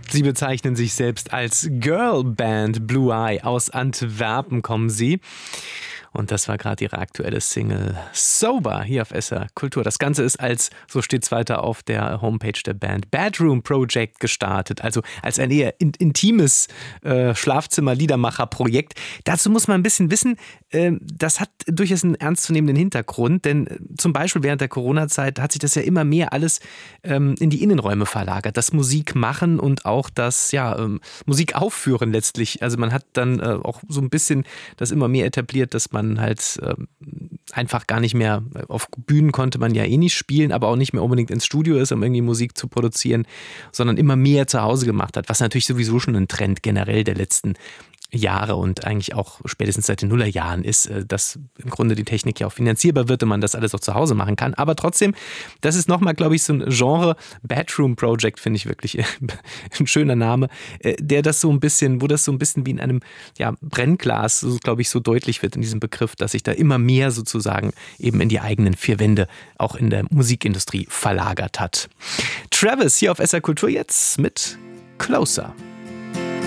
Sie bezeichnen sich selbst als Girlband. Blue Eye. Aus Antwerpen kommen sie. Und das war gerade ihre aktuelle Single Sober hier auf SR Kultur. Das Ganze ist als, so steht es weiter auf der Homepage der Band, Bedroom Project gestartet. Also als ein eher intimes Schlafzimmer-Liedermacher-Projekt. Dazu muss man ein bisschen wissen, das hat durchaus einen ernstzunehmenden Hintergrund. Denn zum Beispiel während der Corona-Zeit hat sich das ja immer mehr alles in die Innenräume verlagert. Das Musikmachen und auch das Musik aufführen letztlich. Also man hat dann auch so ein bisschen das immer mehr etabliert, dass man halt einfach gar nicht mehr, auf Bühnen konnte man ja eh nicht spielen, aber auch nicht mehr unbedingt ins Studio ist, um irgendwie Musik zu produzieren, sondern immer mehr zu Hause gemacht hat, was natürlich sowieso schon ein Trend generell der letzten Jahre und eigentlich auch spätestens seit den Nullerjahren ist, dass im Grunde die Technik ja auch finanzierbar wird und man das alles auch zu Hause machen kann. Aber trotzdem, das ist nochmal, glaube ich, so ein Genre. Bedroom Project finde ich wirklich ein schöner Name, der das so ein bisschen, wo das so ein bisschen wie in einem Brennglas, so, glaube ich, so deutlich wird in diesem Begriff, dass sich da immer mehr sozusagen eben in die eigenen vier Wände auch in der Musikindustrie verlagert hat. Travis hier auf SR Kultur jetzt mit Closer.